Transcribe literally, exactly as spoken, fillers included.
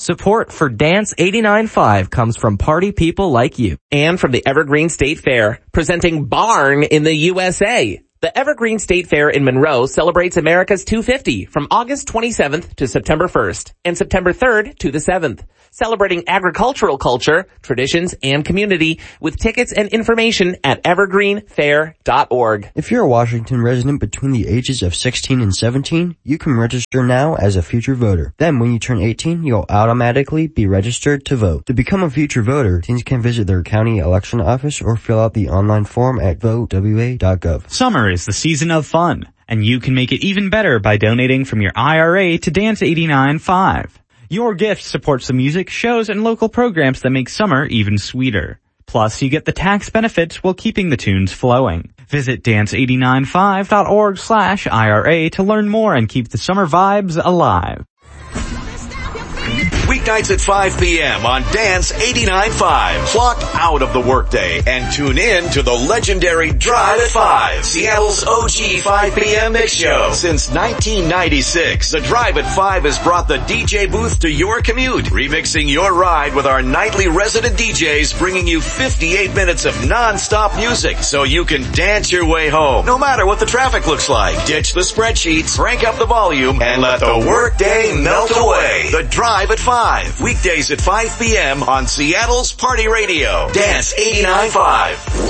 Support for Dance eighty-nine point five comes from party people like you. And from the Evergreen State Fair, presenting Barn in the U S A. The Evergreen State Fair in Monroe celebrates America's two fifty from August twenty-seventh to September first and September third to the seventh. Celebrating agricultural culture, traditions, and community with tickets and information at evergreen fair dot org. If you're a Washington resident between the ages of sixteen and seventeen, you can register now as a future voter. Then when you turn eighteen, you'll automatically be registered to vote. To become a future voter, teens can visit their county election office or fill out the online form at vote w a dot gov. Summer is the season of fun, and you can make it even better by donating from your I R A to Dance eighty-nine point five. Your gift supports the music, shows, and local programs that make summer even sweeter. Plus, you get the tax benefits while keeping the tunes flowing. Visit dance eight nine five dot org slash I R A to learn more and keep the summer vibes alive. Weeknights at five p.m. on Dance eighty-nine point five. Clock out of the workday and tune in to the legendary Drive at five, Seattle's O G five p.m. mix show. Since nineteen ninety-six, the Drive at five has brought the D J booth to your commute, remixing your ride with our nightly resident D Js, bringing you fifty-eight minutes of non-stop music so you can dance your way home, no matter what the traffic looks like. Ditch the spreadsheets, crank up the volume, and let the workday melt away. The Drive at five. Weekdays at five p.m. on Seattle's Party Radio. Dance eighty-nine point five.